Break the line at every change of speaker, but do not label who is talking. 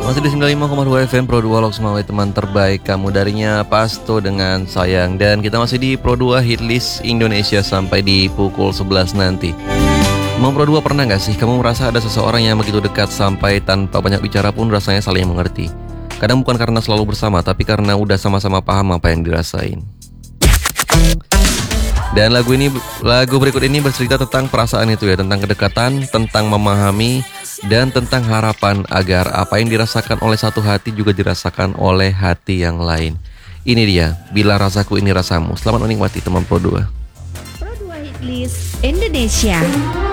Masih di 95,2 FM Pro 2 Loksmawe, teman terbaik kamu, darinya Pasto dengan sayang. Dan kita masih di Pro 2 Hitlist Indonesia sampai di pukul 11 nanti. Mau Pro 2, pernah gak sih kamu merasa ada seseorang yang begitu dekat sampai tanpa banyak bicara pun rasanya saling mengerti? Kadang bukan karena selalu bersama, tapi karena udah sama-sama paham apa yang dirasain. Dan lagu berikut ini bercerita tentang perasaan itu ya, tentang kedekatan, tentang memahami, dan tentang harapan agar apa yang dirasakan oleh satu hati juga dirasakan oleh hati yang lain. Ini dia, Bila Rasaku Ini Rasamu. Selamat menikmati teman Pro 2.
Pro 2 Hitlist Indonesia.